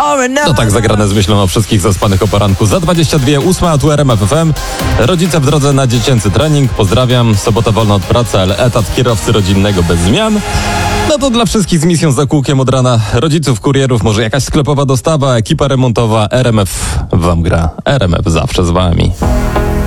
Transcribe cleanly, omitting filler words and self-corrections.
To tak zagrane z myślą o wszystkich zaspanych o poranku. Za 22, 8, a tu RMF FM. Rodzice w drodze na dziecięcy trening. Pozdrawiam. Sobota wolna od pracy, ale etat kierowcy rodzinnego bez zmian. No to dla wszystkich z misją za kółkiem od rana. Rodziców, kurierów, może jakaś sklepowa dostawa, ekipa remontowa. RMF wam gra. RMF zawsze z wami.